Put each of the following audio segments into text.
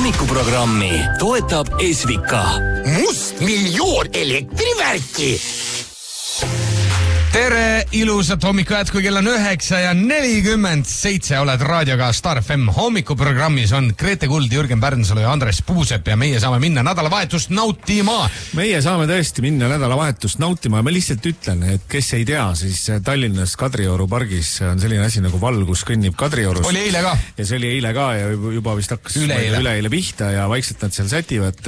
hommikuprogrammi toetab Esvika. Mustmiljoon elektrivärki. Tere, ilusat hommiku jätku, kell on 9:47, oled raadioga Star FM. Hommikuprogrammis on Grete Kuld, Jürgen Pärnsalu ja Andres Puusepp ja meie saame minna nädalavahetust nautima. Meie saame tõesti minna nädalavahetust nautima ja ma lihtsalt ütlen, et kes ei tea, siis Tallinnas Kadrioru pargis on selline asi nagu valgus kõnnib Kadriorust. Oli eile ka. Ja see oli eile ka ja juba vist hakkas üleeile pihta ja vaikselt nad seal sätivad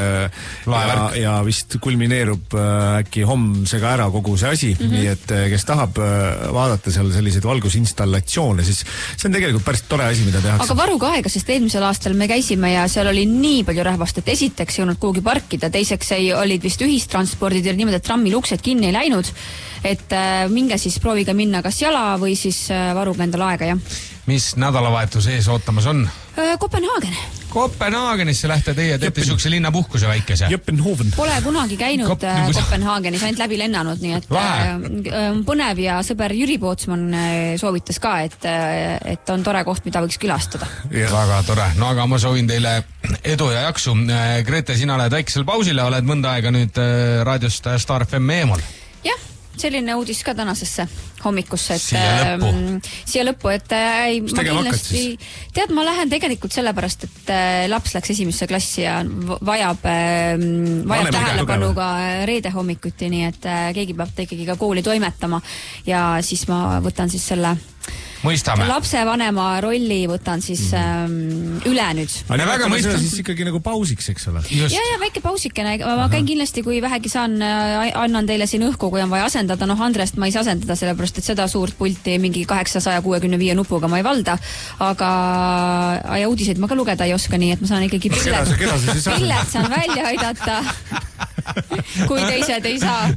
ja vist kulmineerub äkki homsega ära kogu see asi. Et kes tahab vaadata seal selliseid valgusinstallatsioone, siis see on tegelikult päris tore asi, mida tehakse. Aga varuga aega, sest eelmisel aastal me käisime ja seal oli nii palju rahvast, et esiteks ei olnud kuhugi parkida, teiseks olid vist ühistranspordid ja niimoodi, et trammil uksed kinni ei läinud, et minge siis proovige minna kas jala või siis varuga endale aega, jah. Mis nädalavahetus ees ootamas on? Kopenhaagenisse lähte teie, teete siukse linnapuhkuse väikese. Jõpenhoven. Pole kunagi käinud Kopenhaagenis, ainult läbi lennanud, nii et põnev ja sõber Jüri Pootsman soovitas ka, et on tore koht, mida võiks külastada. Väga tore. No aga ma soovin teile edu ja jaksu. Grete, sina oled väiksel pausile, oled mõnda aega nüüd raadiost Star FM eemal. Jah. Selline uudis ka tänasesse hommikusse, et siia lõppu, et ma kindlasti tead, ma lähen tegelikult sellepärast, et laps läks esimesse klassi ja vajab tähelepanu ka reede hommikuti, nii et keegi peab ta ikkagi ka kooli toimetama ja siis ma võtan siis selle lapsevanema rolli võtan siis üle nüüd. Aga väga mõistan siis ikkagi nagu pausiks, eks ole? Ja väike pausikene. Ma käin kindlasti, kui vähegi saan, annan teile siin õhku, kui on vaja asendada. Andrest ma ei saa asendada, sellepärast, et seda suurt pulti mingi 865 nupuga ma ei valda. Aga uudiseid ma ka lugeda ei oska, nii et ma saan ikkagi pillet saan välja aidata. Kui teised ei saa.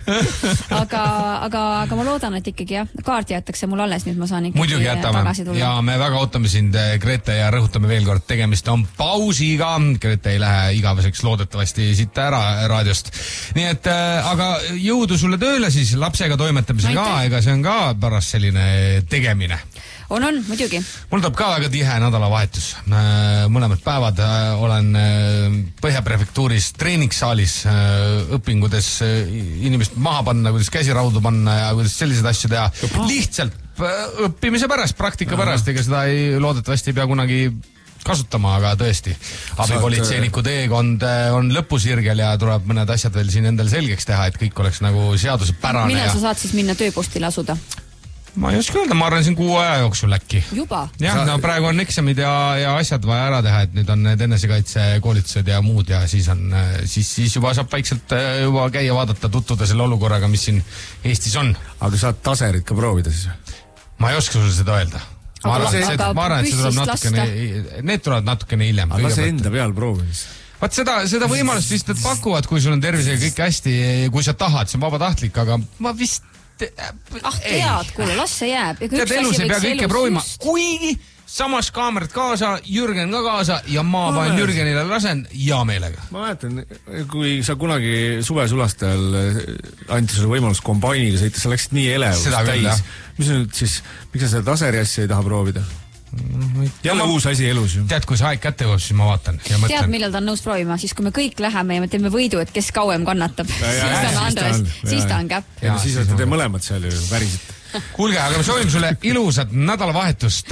Aga ma loodan, et ikkagi kaart jäetakse mul alles, nüüd ma saan ikkagi tagasi tulla. Ja me väga ootame sind, Grete, ja rõhutame veel kord, tegemist on pausiga. Grete ei lähe igaveseks loodetavasti siit ära raadiost. Nii et, aga jõudu sulle tööle siis lapsega toimetamise ka, ega see on ka pärast selline tegemine. On, muidugi. Mul tuleb ka väga tihe nädalavahetus. Mõlemad päevad olen Põhjaprefektuuris treeningsaalis õpingudes inimest maha panna, kuidas käsiraudu panna ja kuidas selliseid asju teha. Lihtsalt õppimise pärast, praktika pärast, ega seda loodetavasti ei pea kunagi kasutama, aga tõesti. Abipolitseiniku teekond on lõpusirgel ja tuleb mõned asjad veel siin endal selgeks teha, et kõik oleks nagu seadusepärane. Millal sa saad siis minna tööpostile asuda? Ma ei oska öelda, ma arvan siin 6 aja jooksul äkki. Juba? Jah, no praegu on eksamid ja asjad vaja ära teha, et nüüd on need enesekaitsekoolitused ja muud ja siis juba saab vaikselt juba käia vaadata, tutvuda selle olukorraga, mis siin Eestis on. Aga saad taserid ka proovida siis? Ma ei oska sulle seda öelda. Ma arvan, et need tulevad natukene hiljem. Aga see enda peal proovimis? Vaat seda võimalust vist pakuvad, kui sul on tervisega kõik hästi, kui sa tahad, see on vabatahtlik, aga ma vist tead, kuule, las see jääb. Tead, elus ei pea kõike proovima. Kuigi samas kaamerat kaasa, Jürgen ka kaasa ja ma panen Jürgenile lasen ja meelega. Ma mäletan, kui sa kunagi suvesulastajal anti sulle võimalus kombainiga sõita, sa läksid nii elevust täis. Mis on nüüd siis, miks sa seda taseri asja ei taha proovida? Jälle uus asi elus ju. Tead, kui see aeg kätte jõuab, siis ma vaatan ja mõtlen. Tead, millal ta on nõus proovima? Siis kui me kõik läheme ja me teeme võidu, et kes kauem kannatab. Siis ta on käpp. Ja siis olete te mõlemad seal ju värisid. Kuulge, aga me soovime sulle ilusat nädalavahetust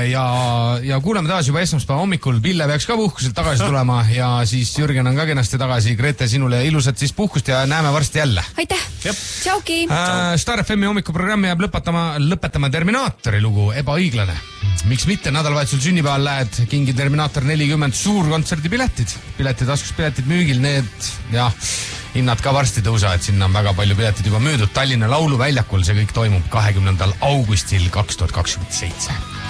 ja kuuleme taas juba esmaspäeva hommikul. Pille peaks ka puhkuselt tagasi tulema ja siis Jürgen on ka kenasti tagasi. Grete, sinule ilusat siis puhkust ja näeme varsti jälle. Aitäh! Tšauki! Star FM hommikuprogrammi jääb lõpetama Terminaatori lugu Ebaõiglane. Miks mitte nädalavahetusel sünnipäeval lähed kingi Terminaator 40 suurkontserdi piletid. Piletid askus piletid müügil, need hinnad ka varsti tõusavad, sinna on väga palju piletid juba müüdud. Tallinna Lauluväljakul see kõik toimub 20. augustil 2027.